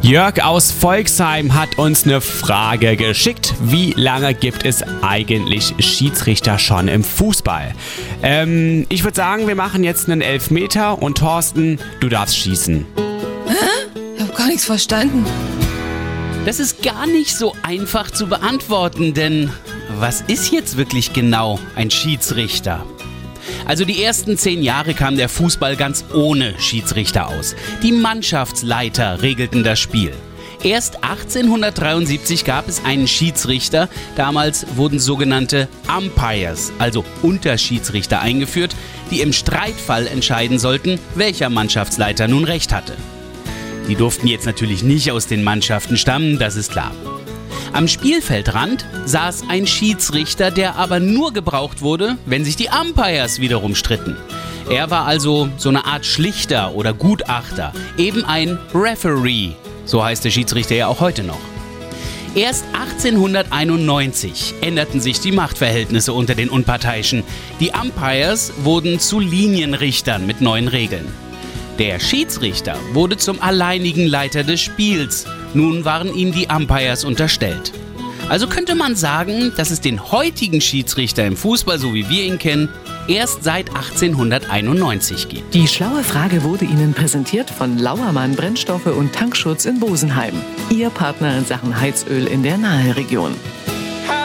Jörg aus Volksheim hat uns eine Frage geschickt. Wie lange gibt es eigentlich Schiedsrichter schon im Fußball? Ich würde sagen, wir machen jetzt einen Elfmeter und Thorsten, du darfst schießen. Ich habe gar nichts verstanden. Das ist gar nicht so einfach zu beantworten, denn was ist jetzt wirklich genau ein Schiedsrichter? Also die ersten 10 Jahre kam der Fußball ganz ohne Schiedsrichter aus. Die Mannschaftsleiter regelten das Spiel. Erst 1873 gab es einen Schiedsrichter. Damals wurden sogenannte Umpires, also Unterschiedsrichter, eingeführt, die im Streitfall entscheiden sollten, welcher Mannschaftsleiter nun recht hatte. Die durften jetzt natürlich nicht aus den Mannschaften stammen, das ist klar. Am Spielfeldrand saß ein Schiedsrichter, der aber nur gebraucht wurde, wenn sich die Umpires wiederum stritten. Er war also so eine Art Schlichter oder Gutachter, eben ein Referee, so heißt der Schiedsrichter ja auch heute noch. Erst 1891 änderten sich die Machtverhältnisse unter den Unparteiischen. Die Umpires wurden zu Linienrichtern mit neuen Regeln. Der Schiedsrichter wurde zum alleinigen Leiter des Spiels. Nun waren ihm die Umpires unterstellt. Also könnte man sagen, dass es den heutigen Schiedsrichter im Fußball, so wie wir ihn kennen, erst seit 1891 gibt. Die schlaue Frage wurde Ihnen präsentiert von Lauermann Brennstoffe und Tankschutz in Bosenheim. Ihr Partner in Sachen Heizöl in der Naheregion.